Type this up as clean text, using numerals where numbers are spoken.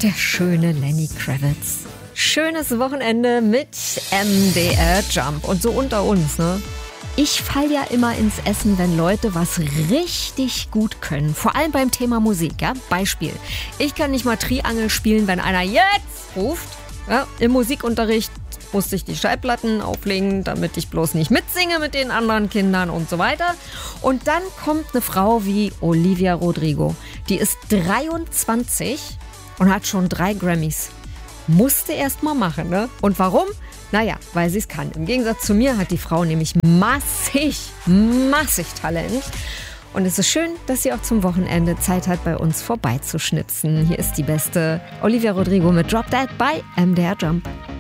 Der schöne Lenny Kravitz. Schönes Wochenende mit MDR Jump. Und so unter uns, ne? Ich falle ja immer ins Essen, wenn Leute was richtig gut können. Vor allem beim Thema Musik, ja? Beispiel. Ich kann nicht mal Triangel spielen, wenn einer jetzt ruft. Ja? Im Musikunterricht musste ich die Schallplatten auflegen, damit ich bloß nicht mitsinge mit den anderen Kindern und so weiter. Und dann kommt eine Frau wie Olivia Rodrigo. Die ist 23 und hat schon 3 Grammys. Musste erst mal machen, ne? Und warum? Naja, weil sie es kann. Im Gegensatz zu mir hat die Frau nämlich massig Talent. Und es ist schön, dass sie auch zum Wochenende Zeit hat, bei uns vorbeizuschnipsen. Hier ist die beste Olivia Rodrigo mit Drop Dead bei MDR Jump.